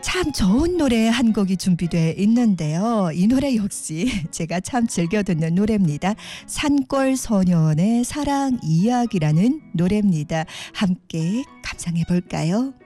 참 좋은 노래 한 곡이 준비되어 있는데요. 이 노래 역시 제가 참 즐겨 듣는 노래입니다. 산골소년의 사랑 이야기라는 노래입니다. 함께 감상해 볼까요?